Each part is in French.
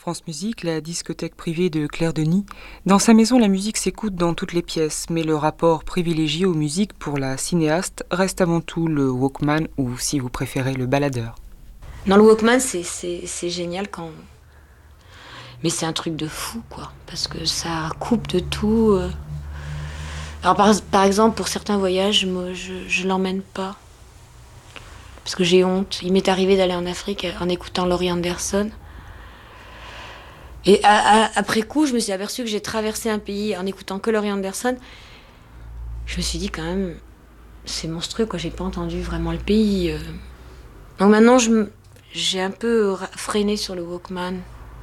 France Musique, la discothèque privée de Claire Denis. Dans sa maison, la musique s'écoute dans toutes les pièces, mais le rapport privilégié aux musiques pour la cinéaste reste avant tout le Walkman ou, si vous préférez, le baladeur. Non, le Walkman, c'est génial quand... Mais c'est un truc de fou, quoi, parce que ça coupe de tout. Alors, par exemple, pour certains voyages, moi, je l'emmène pas, parce que j'ai honte. Il m'est arrivé d'aller en Afrique en écoutant Laurie Anderson. Et après coup, je me suis aperçue que j'ai traversé un pays en écoutant que Laurie Anderson. Je me suis dit, quand même, c'est monstrueux, quoi, j'ai pas entendu vraiment le pays. Donc maintenant, j'ai un peu freiné sur le Walkman.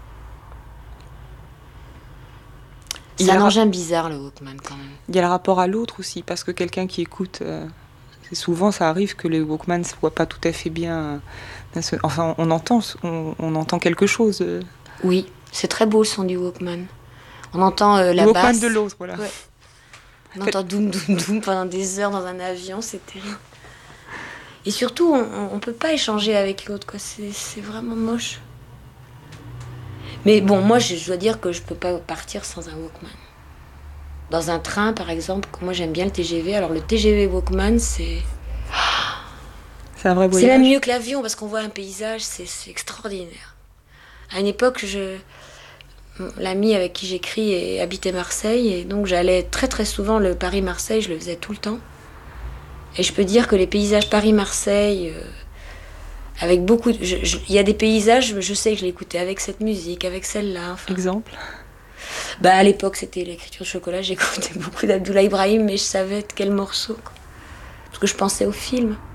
C'est un engin bizarre, le Walkman, quand même. Il y a le rapport à l'autre aussi, parce que quelqu'un qui écoute... souvent, ça arrive que les Walkman ne se voient pas tout à fait bien. Enfin, on entend quelque chose. Oui, c'est très beau le son du Walkman. On entend la le Walkman basse. de l'autre, voilà. Ouais. On entend doum doum doum pendant des heures dans un avion, c'est terrible. Et surtout, on peut pas échanger avec l'autre, quoi. C'est vraiment moche. Mais bon, moi, je dois dire que je peux pas partir sans un Walkman. Dans un train, par exemple, moi j'aime bien le TGV. Alors le TGV Walkman, c'est un vrai voyage. C'est même mieux que l'avion parce qu'on voit un paysage, c'est extraordinaire. À une époque, l'ami avec qui j'écris habitait Marseille et donc j'allais très très souvent le Paris-Marseille, je le faisais tout le temps. Et je peux dire que les paysages Paris-Marseille, avec beaucoup... Il y a des paysages, je sais que je l'écoutais avec cette musique, avec celle-là. Enfin. Exemple ? À l'époque, c'était l'écriture de chocolat. J'écoutais beaucoup d'Abdoulaye Ibrahim, mais je savais de quel morceau. Quoi. Parce que je pensais au film.